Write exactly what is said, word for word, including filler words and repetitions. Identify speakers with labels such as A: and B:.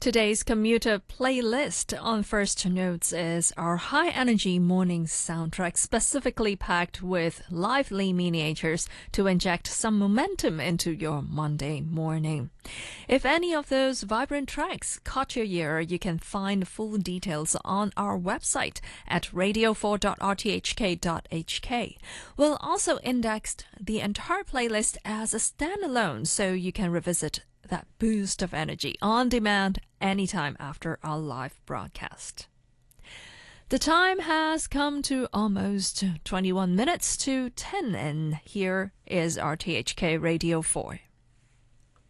A: Today's commuter playlist on First Notes is our high-energy morning soundtrack, specifically packed with lively miniatures to inject some momentum into your Monday morning. If any of those vibrant tracks caught your ear, you can find full details on our website at radio four dot r t h k dot h k. We'll also index the entire playlist as a standalone, so you can revisit that boost of energy on demand anytime after our live broadcast. The time has come to almost twenty-one minutes to ten, and here is R T H K Radio four.